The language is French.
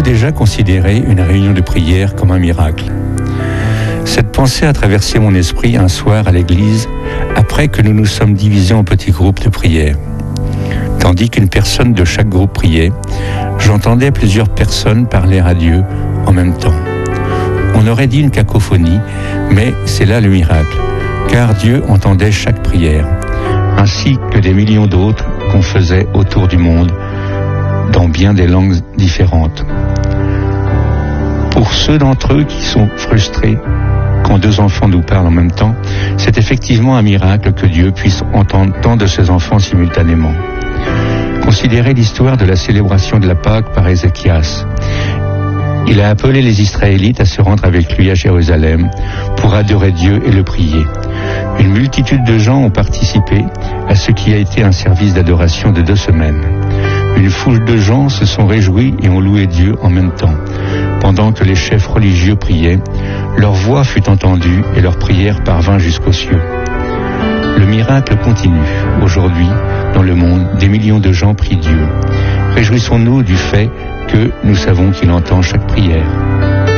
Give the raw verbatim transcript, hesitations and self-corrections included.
Avez-vous déjà considéré une réunion de prière comme un miracle ? Cette pensée a traversé mon esprit un soir à l'église, après que nous nous sommes divisés en petits groupes de prière. Tandis qu'une personne de chaque groupe priait, j'entendais plusieurs personnes parler à Dieu en même temps. On aurait dit une cacophonie, mais c'est là le miracle, car Dieu entendait chaque prière, ainsi que des millions d'autres qu'on faisait autour du monde, dans bien des langues différentes. Pour ceux d'entre eux qui sont frustrés quand deux enfants nous parlent en même temps, c'est effectivement un miracle que Dieu puisse entendre tant de ses enfants simultanément. Considérez l'histoire de la célébration de la Pâque par Ézéchias. Il a appelé les Israélites à se rendre avec lui à Jérusalem pour adorer Dieu et le prier. Une multitude de gens ont participé à ce qui a été un service d'adoration de deux semaines. Une foule de gens se sont réjouis et ont loué Dieu en même temps. Pendant que les chefs religieux priaient, leur voix fut entendue et leur prière parvint jusqu'aux cieux. Le miracle continue. Aujourd'hui, dans le monde, des millions de gens prient Dieu. Réjouissons-nous du fait que nous savons qu'il entend chaque prière.